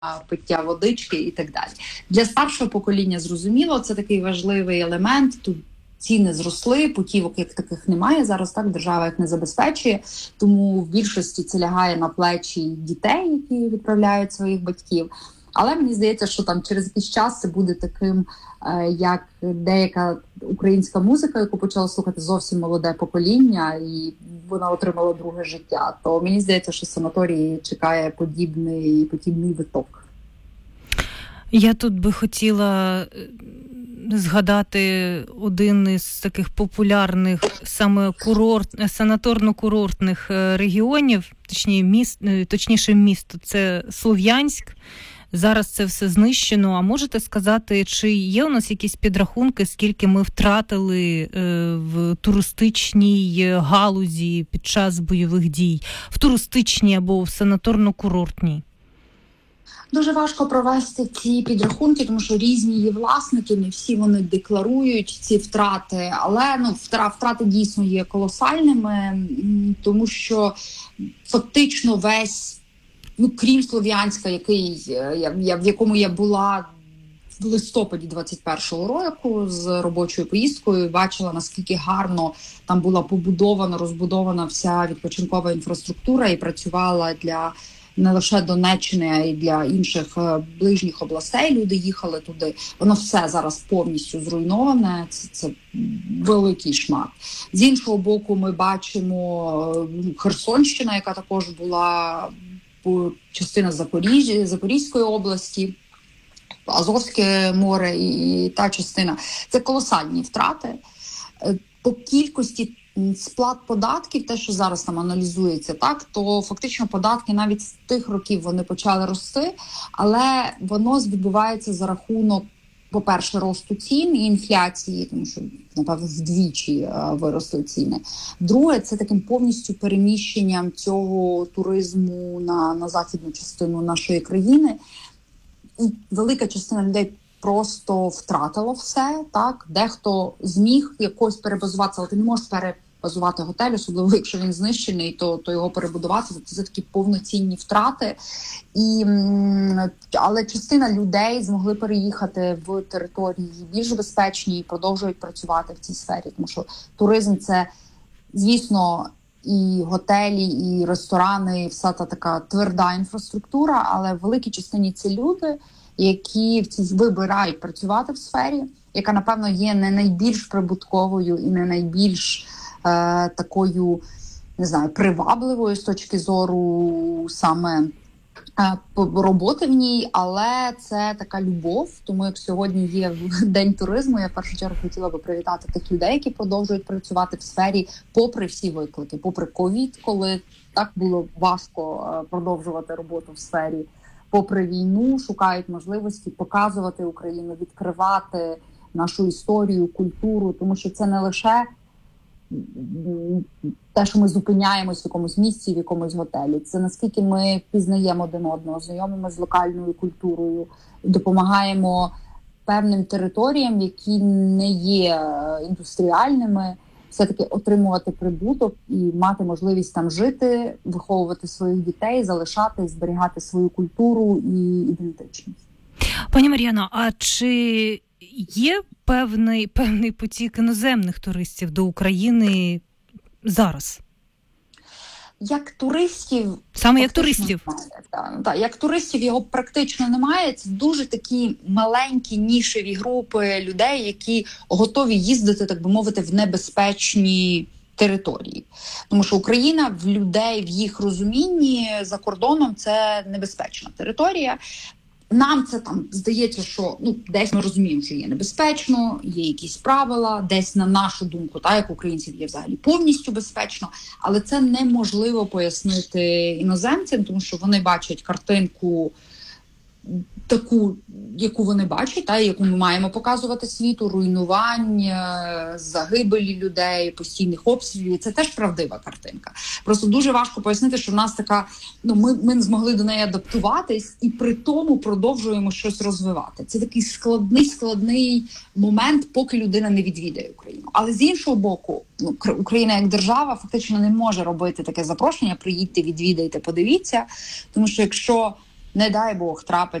пиття водички і так далі. Для старшого покоління, зрозуміло, це такий важливий елемент. Тут ціни зросли, путівок як таких немає. Зараз так держава їх не забезпечує, тому в більшості це лягає на плечі дітей, які відправляють своїх батьків. Але мені здається, що там через якийсь час це буде таким, як деяка українська музика, яку почало слухати зовсім молоде покоління, і вона отримала друге життя. То мені здається, що санаторії чекає подібний виток. Я тут би хотіла згадати один із таких популярних саме санаторно-курортних регіонів, точніше місто, це Слов'янськ. Зараз це все знищено. А можете сказати, чи є у нас якісь підрахунки, скільки ми втратили в туристичній галузі під час бойових дій? В туристичній або в санаторно-курортній? Дуже важко провести ці підрахунки, тому що різні є власники, не всі вони декларують ці втрати, але втрати дійсно є колосальними, тому що фактично весь, крім Слов'янська, в якому я була в листопаді 21-го року з робочою поїздкою, бачила, наскільки гарно там була розбудована вся відпочинкова інфраструктура і працювала для не лише Донеччини, а й для інших ближніх областей. Люди їхали туди. Воно все зараз повністю зруйноване. Це великий шмат. З іншого боку, ми бачимо Херсонщина, яка також була частина Запорізької області, Азовське море і та частина. Це колосальні втрати. По кількості сплат податків, те, що зараз там аналізується, так, то фактично податки навіть з тих років вони почали рости, але воно відбувається за рахунок, по-перше, росту цін і інфляції, тому що, напевно, вдвічі виросли ціни. Друге, це таким повністю переміщенням цього туризму на західну частину нашої країни. І велика частина людей просто втратило все, так? Дехто зміг якось перебазуватися, але ти не можеш перебазувати готель, особливо якщо він знищений, то його перебудувати. Це такі повноцінні втрати. Але частина людей змогли переїхати в території більш безпечні і продовжують працювати в цій сфері. Тому що туризм – це, звісно, і готелі, і ресторани, і вся та така тверда інфраструктура, але в великій частині це люди, які вибирають працювати в сфері, яка, напевно, є не найбільш прибутковою і не найбільш такою, не знаю, привабливою з точки зору саме роботи в ній, але це така любов. Тому як сьогодні є День туризму, я в першу чергу хотіла би привітати тих людей, які продовжують працювати в сфері попри всі виклики, попри ковід, коли так було важко продовжувати роботу в сфері, попри війну, шукають можливості показувати Україну, відкривати нашу історію, культуру, тому що це не лише те, що ми зупиняємось в якомусь місці, в якомусь готелі. Це наскільки ми пізнаємо один одного, знайомимося з локальною культурою, допомагаємо певним територіям, які не є індустріальними, все-таки отримувати прибуток і мати можливість там жити, виховувати своїх дітей, залишати, зберігати свою культуру і ідентичність. Пані Мар'яно, а чи є певний потік іноземних туристів до України зараз? Як туристів... Саме як туристів? Так, як туристів його практично немає. Це дуже такі маленькі нішеві групи людей, які готові їздити, так би мовити, в небезпечні території. Тому що Україна в людей, в їх розумінні за кордоном – це небезпечна територія. Нам це там здається, що десь ми розуміємо, що є небезпечно, є якісь правила, десь на нашу думку, як українців, є взагалі повністю безпечно, але це неможливо пояснити іноземцям, тому що вони бачать картинку таку, яку вони бачать, яку ми маємо показувати світу, руйнувань, загибелі людей, постійних обстрілів. Це теж правдива картинка. Просто дуже важко пояснити, що в нас така, ми не змогли до неї адаптуватись і при тому продовжуємо щось розвивати. Це такий складний момент, поки людина не відвідає Україну. Але з іншого боку, Україна як держава фактично не може робити таке запрошення: приїдьте, відвідайте, подивіться, тому що якщо не дай Бог, трапиться